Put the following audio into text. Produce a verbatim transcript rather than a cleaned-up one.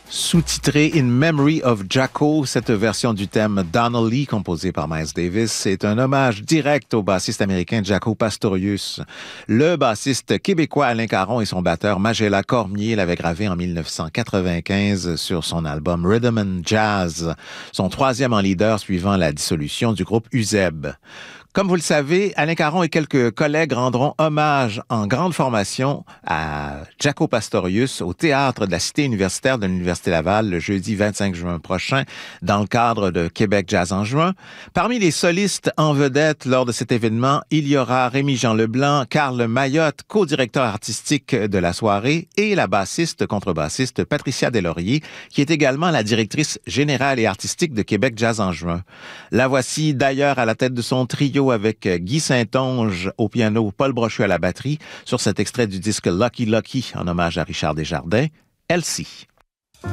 Sous-titré In Memory of Jaco, cette version du thème Donnelly, composée par Miles Davis, est un hommage direct au bassiste américain Jaco Pastorius. Le bassiste québécois Alain Caron et son batteur Magella Cormier l'avaient gravé en dix-neuf cent quatre-vingt-quinze sur son album Rhythm and Jazz, son troisième en leader suivant la dissolution du groupe U Z E B. Comme vous le savez, Alain Caron et quelques collègues rendront hommage en grande formation à Jaco Pastorius au théâtre de la Cité universitaire de l'Université Laval le jeudi vingt-cinq juin prochain dans le cadre de Québec Jazz en juin. Parmi les solistes en vedette lors de cet événement, il y aura Rémi-Jean Leblanc, Carl Mayotte, co-directeur artistique de la soirée, et la bassiste contrebassiste Patricia Deslauriers, qui est également la directrice générale et artistique de Québec Jazz en juin. La voici d'ailleurs à la tête de son trio avec Guy Saint-Onge au piano, Paul Brochu à la batterie, sur cet extrait du disque Lucky Lucky en hommage à Richard Desjardins, Elsie.